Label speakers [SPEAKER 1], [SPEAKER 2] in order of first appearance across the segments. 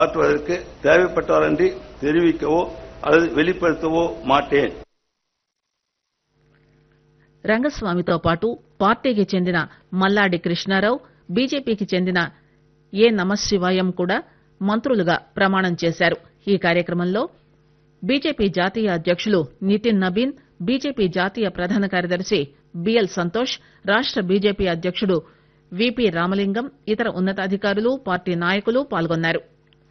[SPEAKER 1] ஆற்றுவதற்கு தேவைப்பட்டாலன்றி தெரிவிக்கவோ அல்லது வெளிப்படுத்தவோ మాటేన్.
[SPEAKER 2] రంగస్వామితో పాటు పార్టీకి చెందిన మల్లాడి కృష్ణారావు, బీజేపీకి చెందిన ఏ నమశివాయం కూడా మంత్రులుగా ప్రమాణం చేశారు. ఈ కార్యక్రమంలో బీజేపీ జాతీయ అధ్యకులు నితిన్ నబీన్, బీజేపీ జాతీయ ప్రధాన కార్యదర్శి బిఎల్ సంతోష్, రాష్ట బీజేపీ అధ్యకుడు విపి రామలింగం, ఇతర ఉన్నతాధికారులు, పార్టీ నాయకులు పాల్గొన్నారు.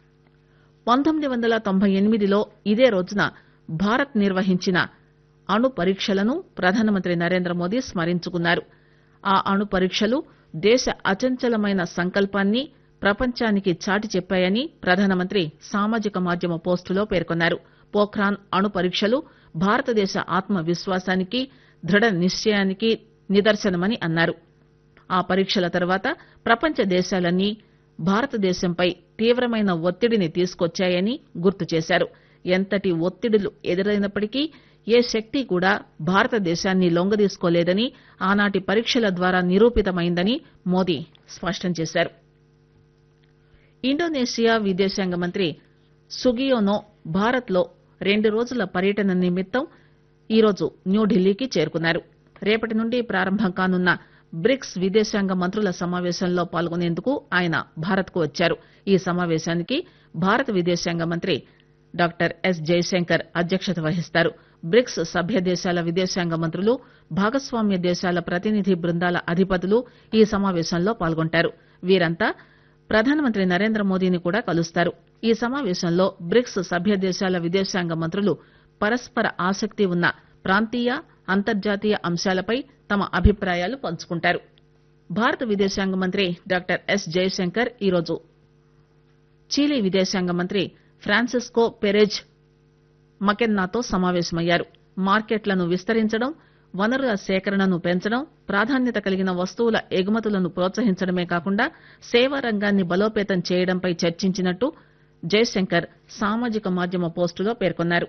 [SPEAKER 2] 1998లో ఇదే రోజున భారత్ నిర్వహించిన అణు పరీక్షలను ప్రధానమంత్రి నరేంద్రమోదీ స్మరించుకున్నారు. ఆ అణు పరీక్షలు దేశ అచంచలమైన సంకల్పాన్ని ప్రపంచానికి చాటి చెప్పాయని ప్రధానమంత్రి సామాజిక మాధ్యమ పోస్టులో పేర్కొన్నారు. పోఖ్రాన్ అణు పరీక్షలు భారతదేశ ఆత్మ విశ్వాసానికి, దృఢ నిశ్చయానికి నిదర్శనమని అన్నారు. ఆ పరీక్షల తర్వాత ప్రపంచ దేశాలన్నీ భారతదేశంపై తీవ్రమైన ఒత్తిడిని తీసుకొచ్చాయని గుర్తు చేశారు. ఎంతటి ఒత్తిడులు ఎదురైనప్పటికీ ఏ శక్తి కూడా భారతదేశాన్ని లొంగదీసుకోలేదని ఆనాటి పరీక్షల ద్వారా నిరూపితమైందని మోదీ స్పష్టం చేశారు. ఇండోనేషియా విదేశాంగ మంత్రి సుగియోనో భారత్ లో 2 రోజుల పర్యటన నిమిత్తం ఈరోజు న్యూఢిల్లీకి చేరుకున్నారు. రేపటి నుండి ప్రారంభం కానున్న బ్రిక్స్ విదేశాంగ మంత్రుల సమావేశంలో పాల్గొనేందుకు ఆయన భారత్ కు వచ్చారు. ఈ సమావేశానికి భారత విదేశాంగ మంత్రి డాక్టర్ ఎస్ జయశంకర్ అధ్యక్షత వహిస్తారు. బ్రిక్స్ సభ్య దేశాల విదేశాంగ మంత్రులు, భాగస్వామ్య దేశాల ప్రతినిధి బృందాల అధిపతులు ఈ సమావేశంలో పాల్గొంటారు. వీరంతా ప్రధానమంత్రి నరేంద్ర మోదీని కూడా కలుస్తారు. ఈ సమావేశంలో బ్రిక్స్ సభ్య దేశాల విదేశాంగ మంత్రులు పరస్పర ఆసక్తి ఉన్న ప్రాంతీయ, అంతర్జాతీయ అంశాలపై తమ అభిప్రాయాలు పంచుకుంటారు. భారత విదేశాంగ మంత్రి డాక్టర్ ఎస్ జయశంకర్ ఈరోజు చిలీ విదేశాంగ మంత్రి ఫ్రాన్సిస్కో పెరెజ్ మకెన్నాతో సమావేశమయ్యారు. మార్కెట్లను విస్తరించడం, వనరుల సేకరణను పెంచడం, ప్రాధాన్యత కలిగిన వస్తువుల ఎగుమతులను ప్రోత్సహించడమే కాకుండా సేవా రంగాన్ని బలోపేతం చేయడంపై చర్చించినట్టు జయశంకర్ సామాజిక మాధ్యమ పోస్టులో పేర్కొన్నారు.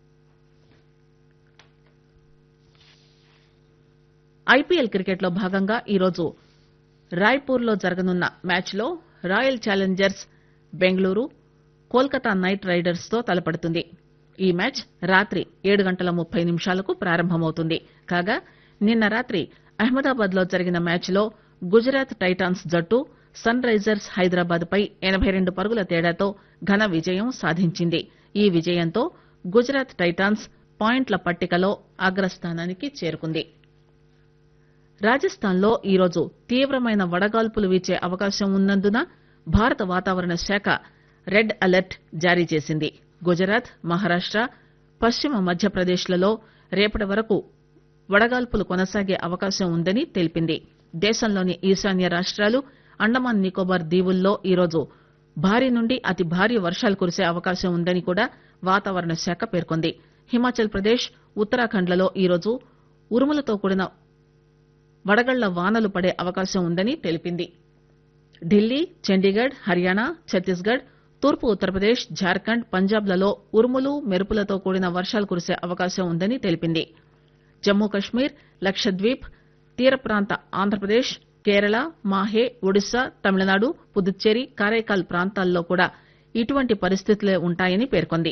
[SPEAKER 2] ఐపీఎల్ క్రికెట్ లో భాగంగా ఈరోజు రాయ్పూర్ లో జరగనున్న మ్యాచ్ లో royal Challengers Bengaluru Kolkata night riders తో తలపడుతుంది. ఈ మ్యాచ్ రాత్రి 7:30 ప్రారంభమవుతుంది. కాగా నిన్న రాత్రి అహ్మదాబాద్ లో జరిగిన మ్యాచ్ లో గుజరాత్ టైటాన్స్ జట్టు సన్ రైజర్స్ హైదరాబాద్ పై 82 పరుగుల తేడాతో ఘన విజయం సాధించింది. ఈ విజయంతో గుజరాత్ టైటాన్స్ పాయింట్ల పట్టికలో అగ్రస్థానానికి చేరుకుంది. రాజస్థాన్ లో ఈరోజు తీవ్రమైన వడగాల్పులు వీచే అవకాశం ఉన్నందున భారత వాతావరణ శాఖ రెడ్ అలర్ట్ జారీ చేసింది. గుజరాత్, మహారాష్ట, పశ్చిమ మధ్యప్రదేశ్ లలో రేపటి వరకు వడగాల్పులు కొనసాగే అవకాశం ఉందని తెలిపింది. దేశంలోని ఈశాన్య రాష్ట్రాలు, అండమాన్ నికోబార్ దీవుల్లో ఈరోజు భారీ నుండి అతి భారీ వర్షాలు కురిసే అవకాశం ఉందని కూడా వాతావరణ శాఖ పేర్కొంది. హిమాచల్ ప్రదేశ్, ఉత్తరాఖండ్ లలో ఈరోజు ఉరుములతో కూడిన వడగళ్ల వానలు పడే అవకాశం ఉందని తెలిపింది. ఢిల్లీ, చండీగఢ్, హర్యానా, ఛత్తీస్గఢ్, తూర్పు ఉత్తరప్రదేశ్, జార్ఖండ్, పంజాబ్ లలో ఉరుములు, మెరుపులతో కూడిన వర్షాలు కురిసే అవకాశం ఉందని తెలిపింది. జమ్మూ కశ్మీర్, లక్షద్వీప్, తీర ప్రాంత ఆంధ్రప్రదేశ్, కేరళ, మాహే, ఒడిశా, తమిళనాడు, పుదుచ్చేరి, కారైకాల్ ప్రాంతాల్లో కూడా ఇటువంటి పరిస్థితులే ఉంటాయని పేర్కొంది.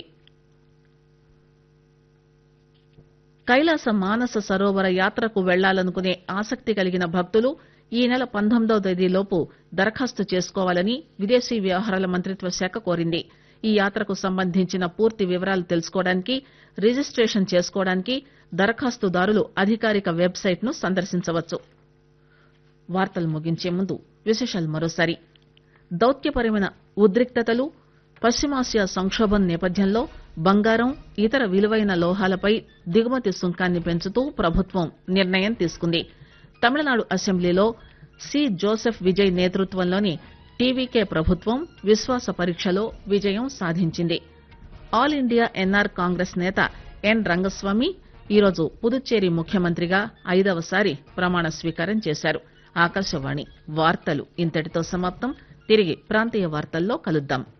[SPEAKER 2] కైలాస మానస సరోవర యాత్రకు వెళ్లాలనుకునే ఆసక్తి కలిగిన భక్తులు ఈ నెల 19వ తేదీలోపు దరఖాస్తు చేసుకోవాలని విదేశీ వ్యవహారాల మంత్రిత్వ శాఖ కోరింది. ఈ యాత్రకు సంబంధించిన పూర్తి వివరాలు తెలుసుకోవడానికి, రిజిస్టేషన్ చేసుకోవడానికి దరఖాస్తుదారులు అధికారిక వెబ్సైట్ ను సందర్శించవచ్చు. వార్తలు ముగించే ముందు విశేషాలు మరోసారి. దౌత్యపరమైన ఉద్రిక్తతలు, పశ్చిమాసియా సంక్షోభం నేపథ్యంలో బంగారం, ఇతర విలువైన లోహాలపై దిగుమతి సుంకాన్ని పెంచుతూ ప్రభుత్వం నిర్ణయం తీసుకుంది. తమిళనాడు అసెంబ్లీలో సి జోసెఫ్ విజయ్ నేతృత్వంలోని టీవీకే ప్రభుత్వం విశ్వాస పరీక్షలో విజయం సాధించింది. ఆల్ ఇండియా ఎన్ఆర్ కాంగ్రెస్ నేత ఎన్ రంగస్వామి ఈరోజు పుదుచ్చేరి ముఖ్యమంత్రిగా 5వసారి ప్రమాణ స్వీకారం చేశారు. ఆకాశవాణి వార్తలు ఇంతటితో సమాప్తం. తిరిగి ప్రాంతీయ వార్తల్లో కలుద్దాం.